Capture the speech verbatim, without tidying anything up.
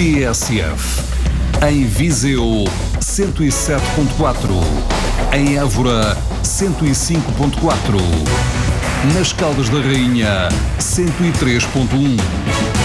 T S F. Em Viseu, cento e sete ponto quatro. Em Évora, cento e cinco ponto quatro. Nas Caldas da Rainha, cento e três ponto um.